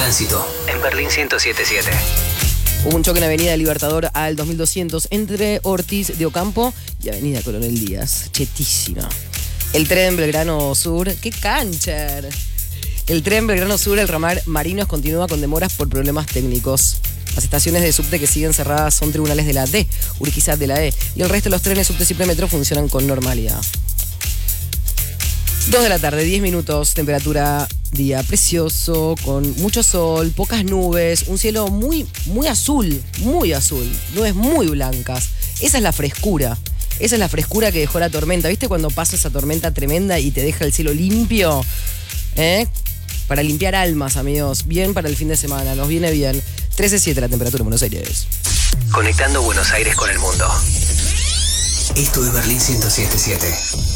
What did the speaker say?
Tránsito en Berlín 107.7. Hubo un choque en Avenida Libertador al 2200 entre Ortiz de Ocampo y Avenida Coronel Díaz. Chetísima. El tren Belgrano Sur. ¡Qué cancher! El tren Belgrano Sur, el ramal Marinos, continúa con demoras por problemas técnicos. Las estaciones de subte que siguen cerradas son tribunales de la D, Urquiza de la E, y el resto de los trenes, subtes y premetro funcionan con normalidad. 2 de la tarde, 10 minutos, temperatura, día precioso, con mucho sol, pocas nubes, un cielo muy azul, nubes muy blancas. Esa es la frescura que dejó la tormenta. ¿Viste cuando pasa esa tormenta tremenda y te deja el cielo limpio? Para limpiar almas, amigos. Bien para el fin de semana, nos viene bien. 13.7 la temperatura en Buenos Aires. Conectando Buenos Aires con el mundo. Esto es Berlín 107.7.